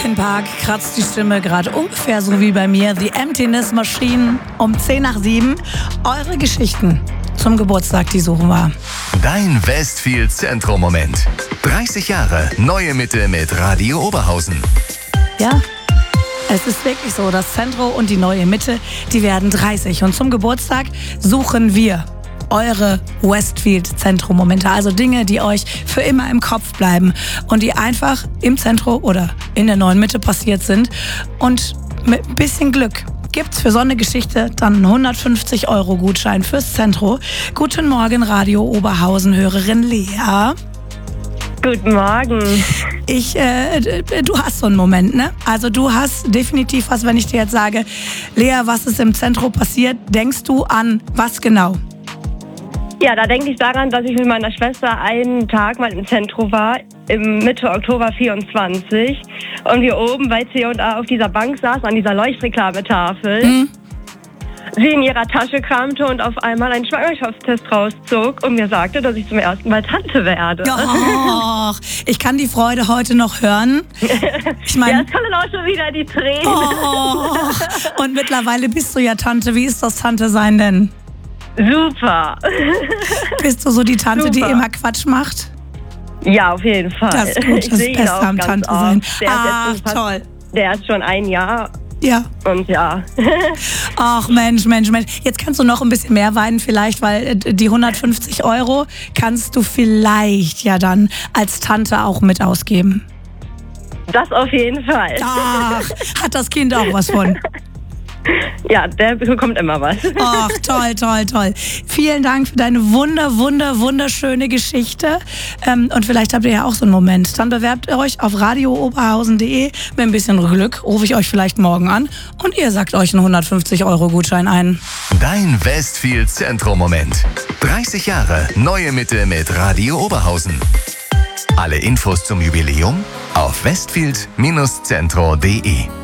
Linkin Park kratzt die Stimme gerade ungefähr so wie bei mir. The Emptiness Machine um 7:10. Eure Geschichten zum Geburtstag, die suchen wir. Dein Westfield Zentrum-Moment. 30 Jahre Neue Mitte mit Radio Oberhausen. Ja, es ist wirklich so, das Zentrum und die Neue Mitte, die werden 30. Und zum Geburtstag suchen wir eure Westfield-Zentrum-Momente. Also Dinge, die euch für immer im Kopf bleiben und die einfach im Zentrum oder in der Neuen Mitte passiert sind. Und mit ein bisschen Glück gibt's für so eine Geschichte dann einen 150-Euro-Gutschein fürs Zentrum. Guten Morgen, Radio Oberhausen-Hörerin Lea. Guten Morgen. Du hast so einen Moment, ne? Also du hast definitiv was, wenn ich dir jetzt sage, Lea, was ist im Zentrum passiert, denkst du an was genau? Ja, da denke ich daran, dass ich mit meiner Schwester einen Tag mal im Zentrum war, im Mitte Oktober 24. Und wir oben bei C&A auf dieser Bank saßen, an dieser Leuchtreklametafel. Mhm. Sie in ihrer Tasche kramte und auf einmal einen Schwangerschaftstest rauszog und mir sagte, dass ich zum ersten Mal Tante werde. Och, ich kann die Freude heute noch hören. Ich meine, ja, es kommen auch schon wieder die Tränen. Oh, und mittlerweile bist du ja Tante. Wie ist das Tante sein denn? Super. Bist du so die Tante, Super. Die immer Quatsch macht? Ja, auf jeden Fall. Das ist gut, das ist besser am Tante sein. Toll. Der ist schon ein Jahr. Ja. Und ja. Ach Mensch. Jetzt kannst du noch ein bisschen mehr weinen vielleicht, weil die 150 Euro kannst du vielleicht ja dann als Tante auch mit ausgeben. Das auf jeden Fall. Ach, hat das Kind auch was von? Ja, der bekommt immer was. Ach, toll. Vielen Dank für deine wunderschöne Geschichte. Und vielleicht habt ihr ja auch so einen Moment. Dann bewerbt ihr euch auf radiooberhausen.de. Mit ein bisschen Glück rufe ich euch vielleicht morgen an und ihr sagt euch einen 150-Euro-Gutschein ein. Dein Westfield Zentrum-Moment. 30 Jahre Neue Mitte mit Radio Oberhausen. Alle Infos zum Jubiläum auf westfield-zentrum.de.